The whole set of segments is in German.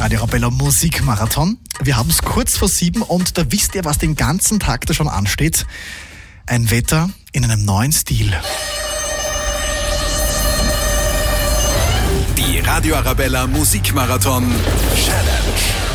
Radio Arabella Musikmarathon. Wir haben es kurz vor 7 und da wisst ihr, was den ganzen Tag da schon ansteht. Ein Wetter in einem neuen Stil. Die Radio Arabella Musikmarathon Challenge.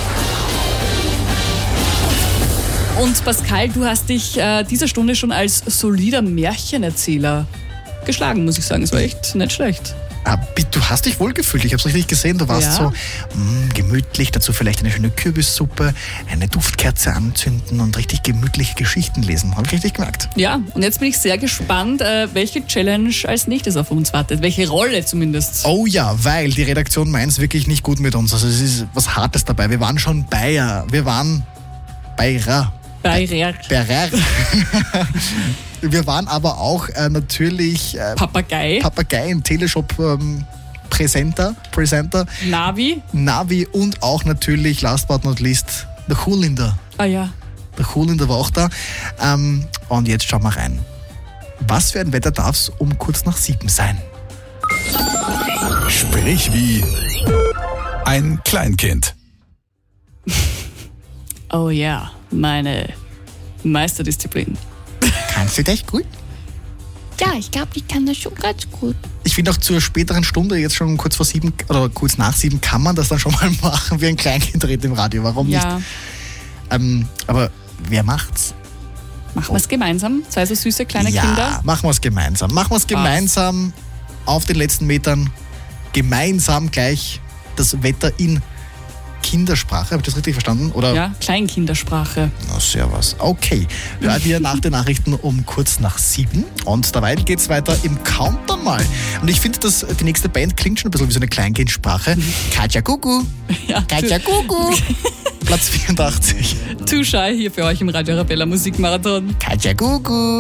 Und Pascal, du hast dich dieser Stunde schon als solider Märchenerzähler geschlagen, muss ich sagen. Es war echt nicht schlecht. Du hast dich wohlgefühlt, ich habe es richtig gesehen. Du warst so gemütlich, dazu vielleicht eine schöne Kürbissuppe, eine Duftkerze anzünden und richtig gemütliche Geschichten lesen. Habe ich richtig gemerkt. Ja, und jetzt bin ich sehr gespannt, welche Challenge als nächstes auf uns wartet. Welche Rolle zumindest. Oh ja, weil die Redaktion meint es wirklich nicht gut mit uns. Also es ist was Hartes dabei. Wir waren schon Bayer. Wir waren Bayer. Wir waren aber auch natürlich Papagei im Teleshop Presenter. Navi und auch natürlich, last but not least, der Chulinder. Ah ja. Der Chulinder war auch da. Und jetzt schauen wir rein. Was für ein Wetter darf es um kurz nach 7 sein? Sprich wie ein Kleinkind. Oh ja, meine Meisterdisziplin. Kannst du das gut? Ja, ich glaube, ich kann das schon ganz gut. Ich finde auch zur späteren Stunde, jetzt schon kurz vor 7 oder kurz nach 7, kann man das dann schon mal machen wie ein Kleinkind redet im Radio. Warum nicht? Aber wer macht's? Machen wir es gemeinsam? 2 so süße kleine Kinder? Ja, machen wir es gemeinsam. Machen wir es gemeinsam auf den letzten Metern. Gemeinsam gleich das Wetter in Kindersprache. Habe ich das richtig verstanden? Oder? Ja, Kleinkindersprache. Na, servus. Okay. Hört ihr nach den Nachrichten um kurz nach 7. Und dabei geht's weiter im Countdown mal. Und ich finde, die nächste Band klingt schon ein bisschen wie so eine Kleinkindsprache. Katja Kuku. Ja, Katja Kuku. Platz 84. Too Shy hier für euch im Radio Arabella Musikmarathon. Katja Kuku.